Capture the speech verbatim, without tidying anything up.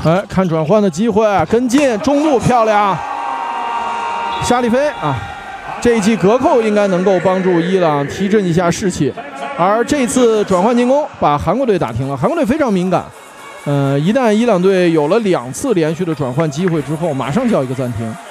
哎，看转换的机会，跟进中路漂亮，夏利菲啊，这一记隔扣应该能够帮助伊朗提振一下士气，而这次转换进攻把韩国队打停了。韩国队非常敏感，呃，一旦伊朗队有了两次连续的转换机会之后，马上就要一个暂停。